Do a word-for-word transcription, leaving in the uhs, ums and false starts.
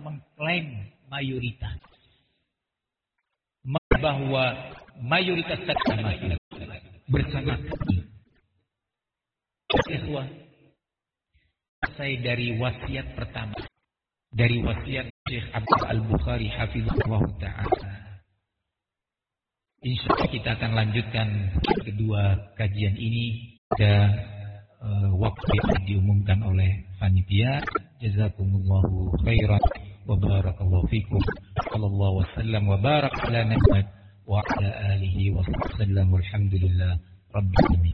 mengklaim mayoritas. Bahwa mayoritas agama bersama kami. Ikhwah, saya dari wasiat pertama, dari wasiat Syekh Abdul Al-Bukhari hafizahullah ta'ala. Insya Allah kita akan lanjutkan kedua kajian ini pada uh, waktu yang diumumkan oleh panitia. Jazakumullahu khairan wa barakallahu fikum. Sallallahu wasallam wa barak ala nabiyina wa ala alihi wa sallam. Walhamdulillah rabbil alamin.